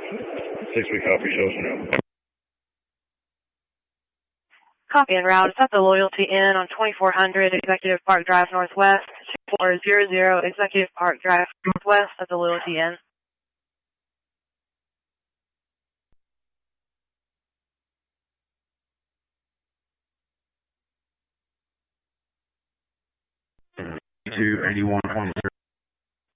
6-week copy shows now. Copy en route. It's at the Loyalty Inn on 2400 Executive Park Drive Northwest. 2400 Executive Park Drive Northwest at the Loyalty Inn. To 81.0.